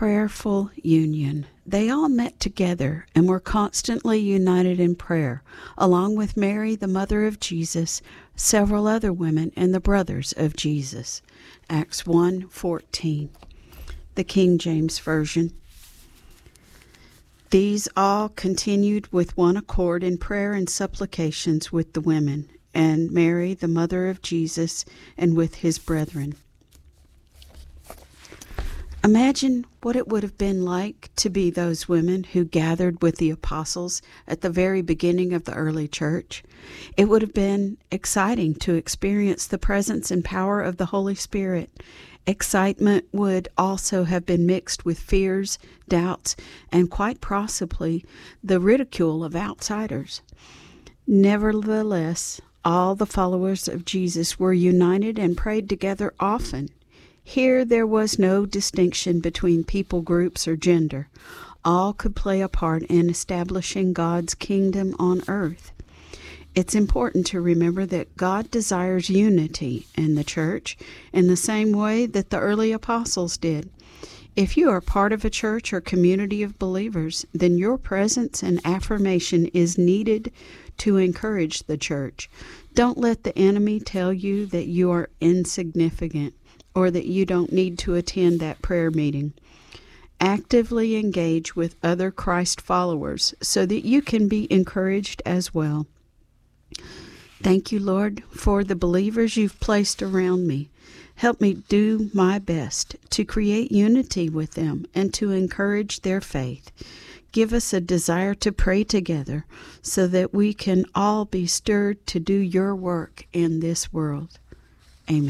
prayerful union. They all met together and were constantly united in prayer, along with Mary, the mother of Jesus, several other women, and the brothers of Jesus. Acts 1:14. The King James Version. These all continued with one accord in prayer and supplications with the women, and Mary, the mother of Jesus, and with his brethren. Imagine what it would have been like to be those women who gathered with the apostles at the very beginning of the early church. It would have been exciting to experience the presence and power of the Holy Spirit. Excitement would also have been mixed with fears, doubts, and quite possibly the ridicule of outsiders. Nevertheless, all the followers of Jesus were united and prayed together often. Here there was no distinction between people groups or gender. All could play a part in establishing God's kingdom on earth. It's important to remember that God desires unity in the church in the same way that the early apostles did. If you are part of a church or community of believers, then your presence and affirmation is needed to encourage the church. Don't let the enemy tell you that you are insignificant or that you don't need to attend that prayer meeting. Actively engage with other Christ followers so that you can be encouraged as well. Thank you, Lord, for the believers you've placed around me. Help me do my best to create unity with them and to encourage their faith. Give us a desire to pray together so that we can all be stirred to do your work in this world.